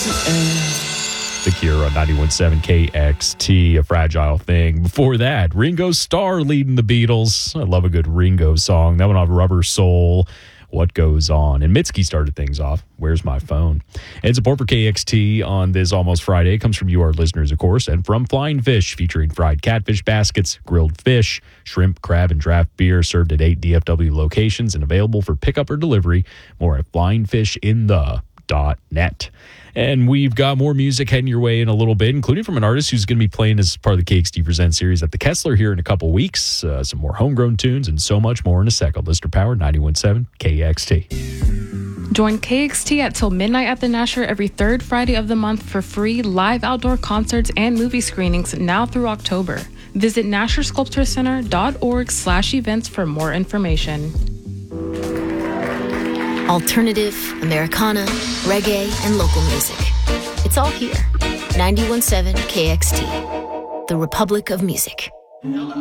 The Cure on 91.7 KXT, A Fragile Thing. Before that, Ringo Starr leading the Beatles. I love a good Ringo song. That one off Rubber Soul, What Goes On. And Mitski started things off, Where's My Phone? And support for KXT on this Almost Friday comes from you, our listeners, of course, and from Flying Fish, featuring fried catfish baskets, grilled fish, shrimp, crab, and draft beer served at 8 DFW locations and available for pickup or delivery. More at flyingfishinThe.net. And we've got more music heading your way in a little bit, including from an artist who's going to be playing as part of the KXT Presents series at the Kessler here in a couple weeks. Some more homegrown tunes and so much more in a second. Listener Power, 91.7 KXT. Join KXT at till midnight at the Nasher every third Friday of the month for free live outdoor concerts and movie screenings now through October. Visit NasherSculptureCenter.org/events for more information. Alternative, Americana, reggae, and local music. It's all here. 91.7 KXT, the Republic of Music.